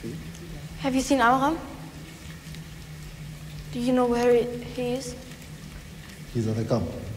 Have you seen Amram? Do you know where he is? He's at the camp.